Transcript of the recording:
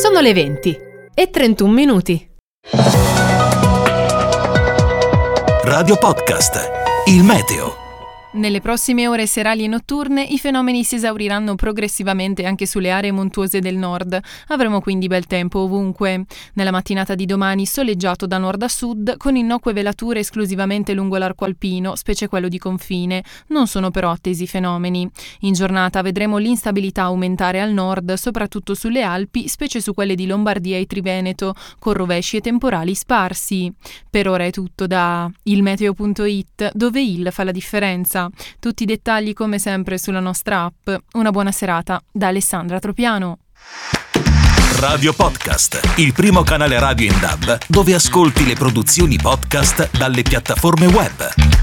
Sono le 20:31. Radio Podcast, il meteo. Nelle prossime ore serali e notturne i fenomeni si esauriranno progressivamente anche sulle aree montuose del nord. Avremo quindi bel tempo ovunque. Nella mattinata di domani soleggiato da nord a sud, con innocue velature esclusivamente lungo l'arco alpino, specie quello di confine. Non sono però attesi fenomeni. In giornata vedremo l'instabilità aumentare al nord, soprattutto sulle Alpi, specie su quelle di Lombardia e Triveneto, con rovesci e temporali sparsi. Per ora è tutto da ilmeteo.it, dove il fa la differenza. Tutti i dettagli come sempre sulla nostra app. Una buona serata da Alessandra Tropiano. Radio Podcast, il primo canale radio in DAB dove ascolti le produzioni podcast dalle piattaforme web.